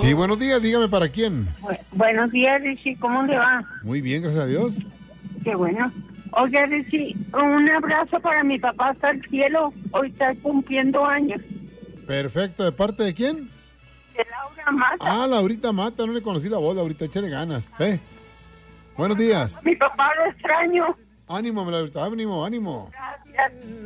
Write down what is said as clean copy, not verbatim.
Sí, buenos días, dígame para quién. Buenos días, Richie, ¿cómo le va? Muy bien, gracias a Dios. Qué bueno. Oye, Richie, un abrazo para mi papá hasta el cielo. Hoy está cumpliendo años. Perfecto, ¿de parte de quién? De Laura Mata. Ah, Laurita Mata, no le conocí la voz, Laurita, échale ganas. Buenos días. Mi papá lo extraño. Ánimo, Laurita, ánimo, ánimo. Gracias.